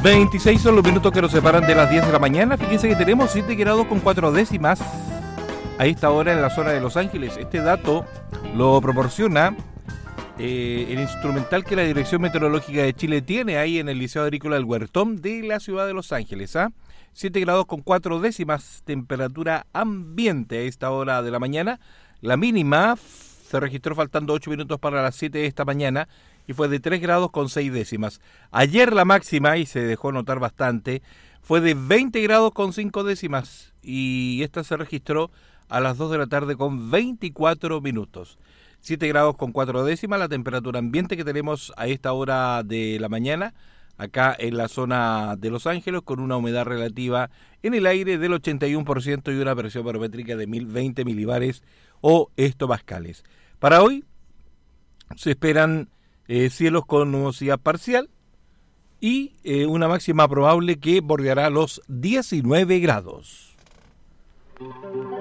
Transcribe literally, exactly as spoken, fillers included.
veintiséis son los minutos que nos separan de las diez de la mañana. Fíjense que tenemos siete grados con cuatro décimas a esta hora en la zona de Los Ángeles. Este dato lo proporciona eh, el instrumental que la Dirección Meteorológica de Chile tiene ahí en el Liceo Agrícola del Huertón de la ciudad de Los Ángeles. ¿ah? siete grados con cuatro décimas, temperatura ambiente a esta hora de la mañana. La mínima se registró faltando ocho minutos para las siete de esta mañana y fue de tres grados con seis décimas. Ayer la máxima, y se dejó notar bastante, fue de veinte grados con cinco décimas y esta se registró a las dos de la tarde con veinticuatro minutos. siete grados con cuatro décimas, la temperatura ambiente que tenemos a esta hora de la mañana, acá en la zona de Los Ángeles, con una humedad relativa en el aire del ochenta y uno por ciento y una presión barométrica de veinte milibares o hectopascales. Para hoy se esperan eh, cielos con nubosidad parcial y eh, una máxima probable que bordeará los diecinueve grados.